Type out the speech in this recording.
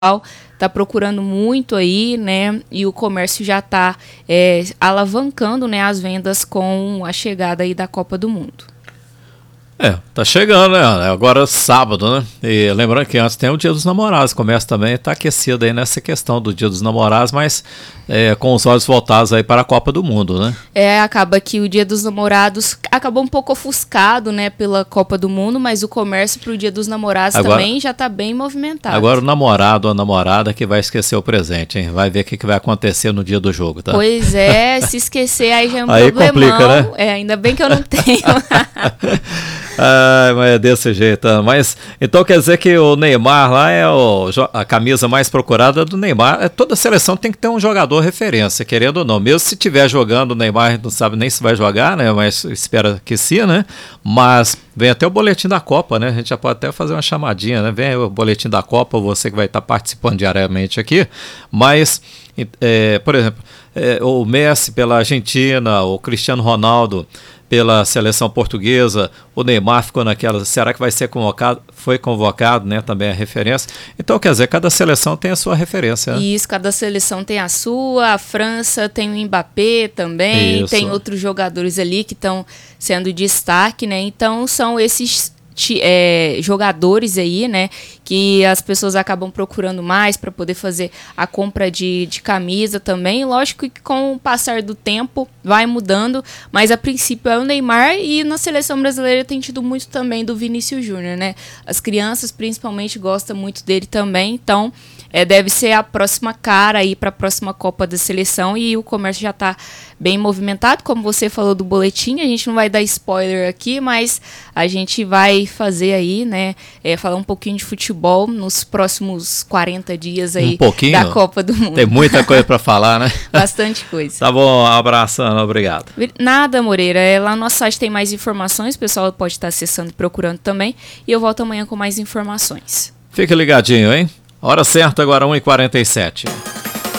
está procurando muito aí, né? E o comércio já está alavancando, né, as vendas com a chegada aí da Copa do Mundo. Tá chegando, né? Agora sábado, né? E lembrando que antes tem o Dia dos Namorados, o comércio também está aquecido aí nessa questão do Dia dos Namorados, mas com os olhos voltados aí para a Copa do Mundo, né? Acaba que o Dia dos Namorados acabou um pouco ofuscado, né, pela Copa do Mundo, mas o comércio para o Dia dos Namorados agora, também já está bem movimentado. Agora o namorado ou a namorada que vai esquecer o presente, hein? Vai ver o que vai acontecer no dia do jogo, tá? Pois é, se esquecer aí já é um aí problemão. Complica, né? Ainda bem que eu não tenho. Mas é desse jeito. Mas então quer dizer que o Neymar lá é a camisa mais procurada do Neymar. Toda seleção tem que ter um jogador referência, querendo ou não. Mesmo se estiver jogando, o Neymar não sabe nem se vai jogar, né? Mas espera que sim, né? Mas vem até o boletim da Copa, né? A gente já pode até fazer uma chamadinha, né? Vem o boletim da Copa, você que vai estar participando diariamente aqui. Mas, por exemplo, o Messi pela Argentina, o Cristiano Ronaldo pela seleção portuguesa, o Neymar ficou naquela, será que vai ser convocado? Foi convocado, né, também a referência. Então, quer dizer, cada seleção tem a sua referência. Né? Isso, cada seleção tem a sua, a França tem o Mbappé também, tem outros jogadores ali que estão sendo destaque, né, então são esses jogadores aí, né, que as pessoas acabam procurando mais para poder fazer a compra de camisa também. Lógico que com o passar do tempo vai mudando, mas a princípio é o Neymar, e na seleção brasileira tem tido muito também do Vinícius Júnior, né? As crianças principalmente gostam muito dele também, então deve ser a próxima cara aí para a próxima Copa da Seleção, e o comércio já está bem movimentado, como você falou do boletim. A gente não vai dar spoiler aqui, mas a gente vai fazer aí, né, falar um pouquinho de futebol nos próximos 40 dias aí da Copa do Mundo. Tem muita coisa para falar, né? Bastante coisa. Tá bom, um abraço, Ana, obrigado. Nada, Moreira, lá no nosso site tem mais informações, o pessoal pode estar acessando e procurando também, e eu volto amanhã com mais informações. Fica ligadinho, hein? Hora certa agora, 1h47.